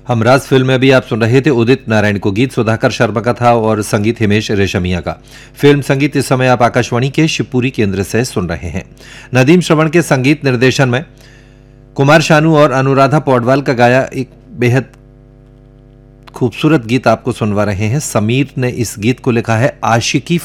Humraaz film में भी आप सुन रहे थे उदित नारायण को। गीत सुधाकर शर्मा का था और संगीत हिमेश रेशमिया का। फिल्म संगीत इस समय आप आकाशवाणी के शिवपुरी केंद्र से सुन रहे हैं। नदीम श्रवण के संगीत निर्देशन में कुमार शानू और अनुराधा पौडवाल का गाया एक बेहद खूबसूरत गीत आपको सुनवा रहे हैं। समीर ने इस गीत को लिखा है आशिकी